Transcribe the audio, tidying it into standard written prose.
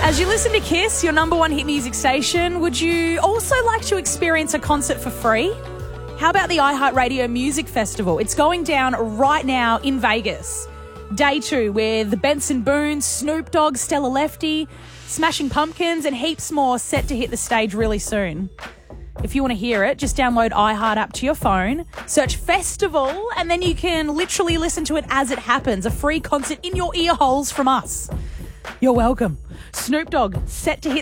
As you listen to Kiss, your number one hit music station, would you also like to experience a concert for free? How about the iHeartRadio Music Festival? It's going down right now in Vegas. Day 2 with Benson Boone, Snoop Dogg, Stella Lefty, Smashing Pumpkins and heaps more set to hit the stage really soon. If you want to hear it, just download iHeart app to your phone, search Festival, and then you can literally listen to it as it happens. A free concert in your ear holes from us. You're welcome. Snoop Dogg set to hit